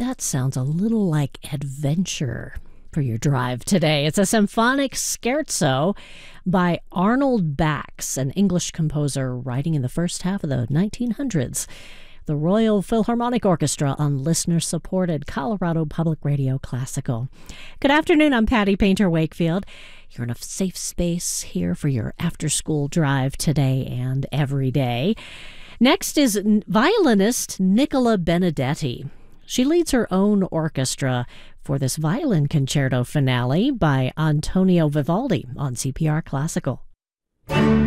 that sounds a little like adventure for your drive today. It's a symphonic scherzo by Arnold Bax, an English composer writing in the first half of the 1900s. The Royal Philharmonic Orchestra on listener-supported Colorado Public Radio Classical. Good afternoon, I'm Patty Painter Wakefield. You're in a safe space here for your after-school drive today and every day. Next is violinist Nicola Benedetti. She leads her own orchestra for this violin concerto finale by Antonio Vivaldi on CPR Classical.